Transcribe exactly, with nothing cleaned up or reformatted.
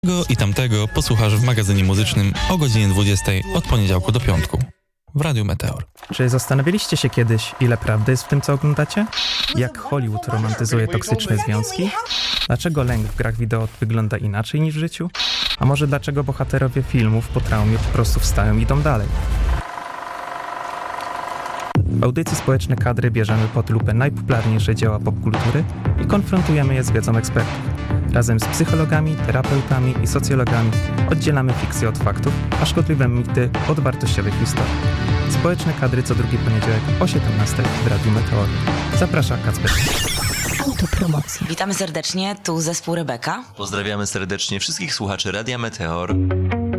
Tego i tamtego posłuchasz w magazynie muzycznym o godzinie dwudziestej od poniedziałku do piątku w Radiu Meteor. Czy zastanawialiście się kiedyś, ile prawdy jest w tym, co oglądacie? Jak Hollywood romantyzuje toksyczne związki? Dlaczego lęk w grach wideo wygląda inaczej niż w życiu? A może dlaczego bohaterowie filmów po traumie po prostu wstają i idą dalej? W audycji Społeczne Kadry bierzemy pod lupę najpopularniejsze dzieła popkultury i konfrontujemy je z wiedzą ekspertów. Razem z psychologami, terapeutami i socjologami oddzielamy fikcję od faktów, a szkodliwe mity od wartościowych historii. Społeczne Kadry co drugi poniedziałek o siedemnastej w Radiu Meteor. Zaprasza Kacper. Autopromocja. Witamy serdecznie, tu zespół Rebeka. Pozdrawiamy serdecznie wszystkich słuchaczy Radia Meteor.